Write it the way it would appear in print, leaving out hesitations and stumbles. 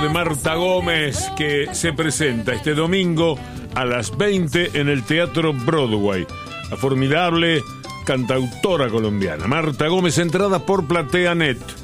De Marta Gómez, que se presenta este domingo a las 20 en el Teatro Broadway. La formidable cantautora colombiana Marta Gómez, entrada por PlateaNet.